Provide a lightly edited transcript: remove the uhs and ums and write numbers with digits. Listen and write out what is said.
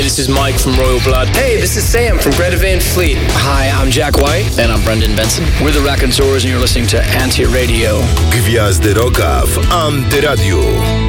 this is Mike from Royal Blood. Hey, this is Sam from Greta Van Fleet. Hi, I'm Jack White. And I'm Brendan Benson. We're the Raconteurs and you're listening to Anti-Radio. Gwiazdy Rocka w Antyradiu.